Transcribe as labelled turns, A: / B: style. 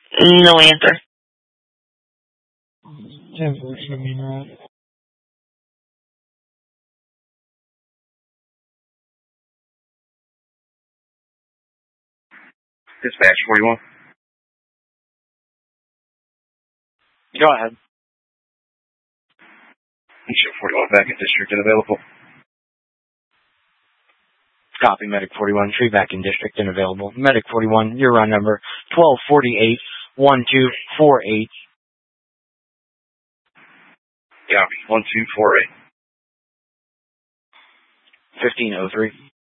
A: No answer.
B: 10-14, not.
C: Dispatch 41.
D: Go ahead.
C: Show 41 back in district and available.
D: Copy, Medic 41. Tree back in district and available. Medic 41, your run number 1248-1248.
C: Copy, 1248.
D: 1503.